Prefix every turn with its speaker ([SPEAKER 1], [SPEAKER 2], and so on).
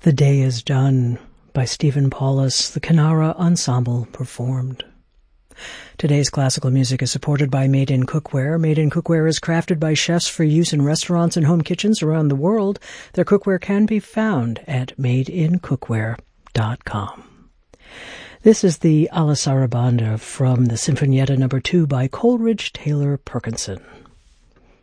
[SPEAKER 1] The Day is Done by Stephen Paulus, the Kanara Ensemble performed. Today's classical music is supported by Made in Cookware. Made in Cookware is crafted by chefs for use in restaurants and home kitchens around the world. Their cookware can be found at madeincookware.com. This is the Alla Sarabanda from the Sinfonietta No. 2 by Coleridge Taylor Perkinson.